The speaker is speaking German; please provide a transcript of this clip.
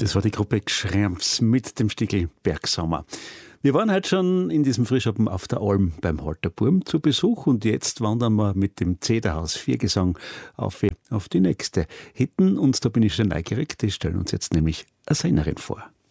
Das war die Gruppe Gschremps mit dem Stickel Bergsommer. Wir waren heute schon in diesem Frühschoppen auf der Alm beim Halterburm zu Besuch und jetzt wandern wir mit dem Zederhaus Viergesang auf die nächste Hitten und da bin ich schon neugierig, die stellen uns jetzt nämlich eine Sängerin vor.